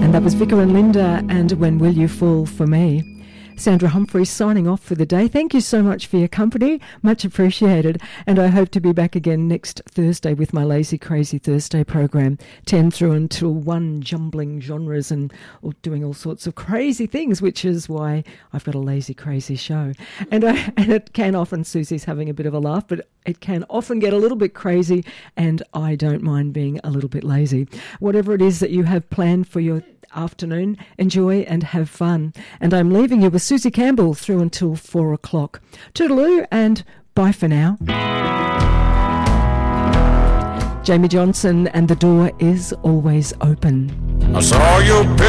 That was Vicar and Linda and When Will You Fall For Me. Sandra Humphreys signing off for the day. Thank you so much for your company. Much appreciated. And I hope to be back again next Thursday with my Lazy Crazy Thursday program, 10 through until 1, jumbling genres and doing all sorts of crazy things, which is why I've got a Lazy Crazy show. And it can often, Susie's having a bit of a laugh, but it can often get a little bit crazy, and I don't mind being a little bit lazy. Whatever it is that you have planned for your afternoon, enjoy and have fun. And I'm leaving you with Susie Campbell through until 4 o'clock. Toodaloo and bye for now. Jamie Johnson and The Door Is Always Open. I saw your